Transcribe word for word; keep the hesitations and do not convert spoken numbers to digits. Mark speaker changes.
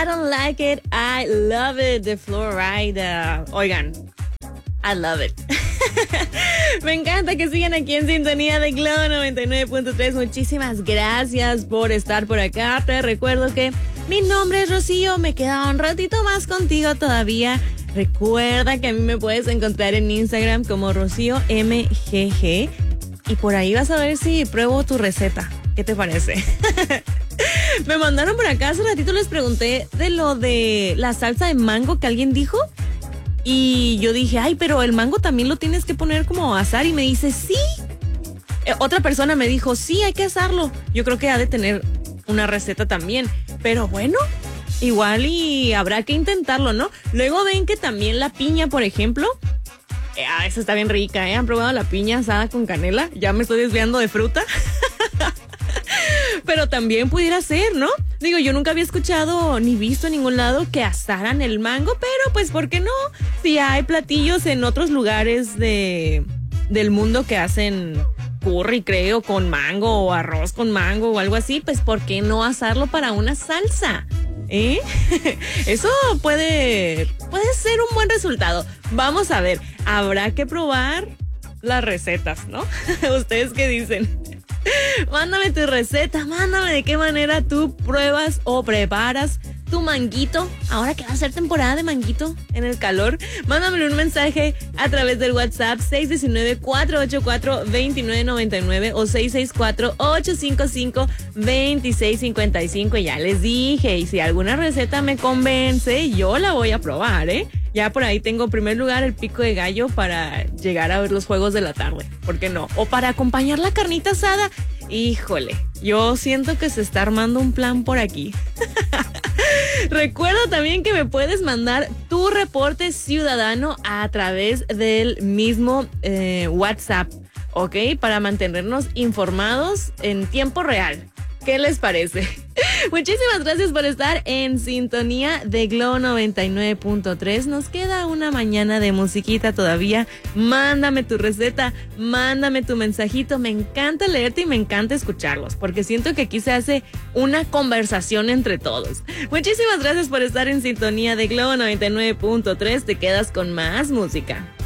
Speaker 1: I don't like it, I love it, de Florida. Oigan, I love it. Me encanta que sigan aquí en sintonía de Glow noventa y nueve punto tres. Muchísimas gracias por estar por acá. Te recuerdo que mi nombre es Rocío. Me queda un ratito más contigo todavía. Recuerda que a mí me puedes encontrar en Instagram como Rocío M G G. Y por ahí vas a ver si pruebo tu receta. ¿Qué te parece? Me mandaron por acá, hace ratito les pregunté de lo de la salsa de mango que alguien dijo. Y yo dije, ay, pero el mango también lo tienes que poner como a asar. Y me dice, sí. Eh, otra persona me dijo, sí, hay que asarlo. Yo creo que ha de tener una receta también. Pero bueno, igual y habrá que intentarlo, ¿no? Luego ven que también la piña, por ejemplo, eh, ah, esa está bien rica, ¿eh? ¿Han probado la piña asada con canela? Ya me estoy desviando de fruta. Pero también pudiera ser, ¿no? Digo, yo nunca había escuchado ni visto en ningún lado que asaran el mango, pero pues, ¿por qué no? Si hay platillos en otros lugares de, del mundo que hacen curry, creo, con mango o arroz con mango o algo así, pues, ¿por qué no asarlo para una salsa? ¿Eh? Eso puede, puede ser un buen resultado. Vamos a ver, habrá que probar las recetas, ¿no? ¿Ustedes qué dicen? Mándame tu receta, mándame de qué manera tú pruebas o preparas tu manguito. Ahora que va a ser temporada de manguito en el calor, mándame un mensaje a través del WhatsApp seis uno nueve, cuatro ocho cuatro, dos nueve nueve nueve o seis seis cuatro, ocho cinco cinco, dos seis cinco cinco. Ya les dije, y si alguna receta me convence, yo la voy a probar, ¿eh? Ya por ahí tengo en primer lugar el pico de gallo para llegar a ver los juegos de la tarde. ¿Por qué no? O para acompañar la carnita asada. Híjole, yo siento que se está armando un plan por aquí. Recuerda también que me puedes mandar tu reporte ciudadano a través del mismo eh, WhatsApp, ¿ok? Para mantenernos informados en tiempo real. ¿Qué les parece? Muchísimas gracias por estar en sintonía de Glow noventa y nueve punto tres. Nos queda una mañana de musiquita todavía. Mándame tu receta, mándame tu mensajito. Me encanta leerte y me encanta escucharlos, porque siento que aquí se hace una conversación entre todos. Muchísimas gracias por estar en sintonía de Glow noventa y nueve punto tres. Te quedas con más música.